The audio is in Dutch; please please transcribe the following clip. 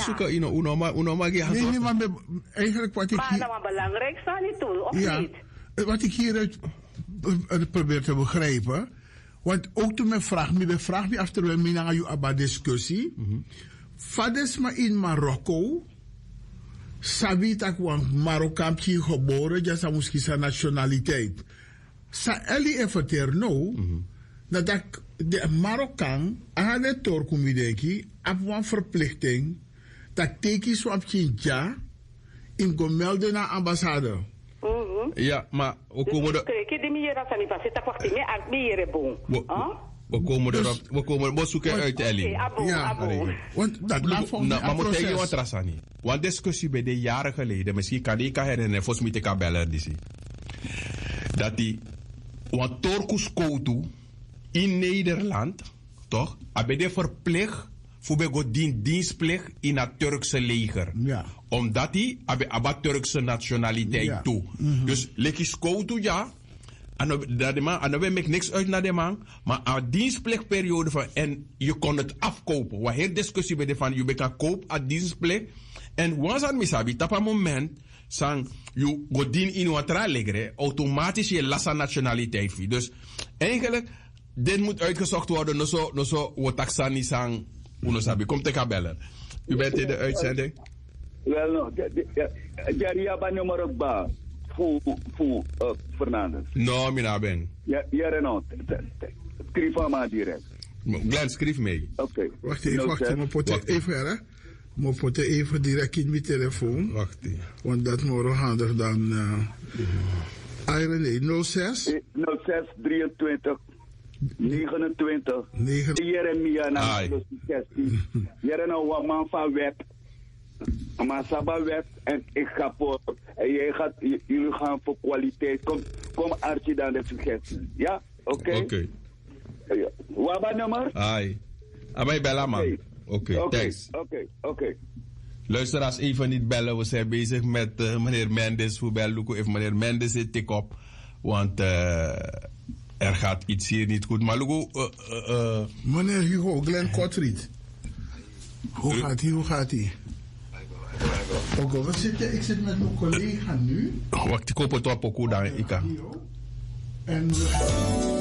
zoeken in uno maar nee, maar eigenlijk wat ik maar hier... Maar belangrijk staan niet toe, of niet? Wat ik hieruit probeer te begrijpen... Want ook toen men vraagt me af terwijl we naar een discussie... Vaders maar in Marokko... Sabi tak wan Marokkaantje geboren... Ja, sa misschien zijn nationaliteit... Sa eli even nou... Dat de Marokkaan... Aan het torkum denki... Op een verplichting... Dat teki swap ja... In go melden naar ambassade... Ja, maar we komen er... We komen er zoeken uit, Ellie. Ja, want dat laat van maar moet je wat rasani. Want discussie bij de jaren geleden, misschien kan ik herinneren, volgens mij kan bellen die dat die, want Turkus Koutu in Nederland, toch, hebben de verplicht voor bij dienstplicht in het Turkse leger. Ja. Omdat hij hebben Turkse nationaliteit toe. Dus lekis Koutu ja. En dan we maken niks uit naar de man. Maar aan dienstplichtperiode van en je kon het afkopen. We hebben discussie bij de van je kan kopen aan dienstplicht. En once aan misabi, op een moment sang je godin in wat leggen, automatisch je lassa nationaliteit. Dus eigenlijk dit moet uitgezocht worden. No zo wat taxani sang uno sabi. Kom te bellen. U bent in de uitzending. Wel no, Jaria ba nummer ba. Fernandes. No, mina ben. Ja, no. Schrijf maar direct. Glenn, schrijf mee. Oké. Wacht even. Moet poten even direct in mijn telefoon. Wacht even. Want dat moet handig dan... Irene, 06? 06 23 29 Jeremia na 16. Jeremia wat man van web. Maar Saba web en ik ga voor. En jullie gaan voor kwaliteit. Kom Archie dan de suggestie. Ja? Oké. Wat was nummer? Ai. Amai bella man. Oké, thanks. Oké. Luisteraars, even niet bellen. We zijn bezig met meneer Mendes. Voor Belluko heeft meneer Mendes het tik op. Want er gaat iets hier niet goed. Maar Lugo... Meneer Hugo, Glenn Kortried. Hoe gaat hij? Oké, ik zit met mijn collega nu. Wacht, ik hoop het op ook dan. En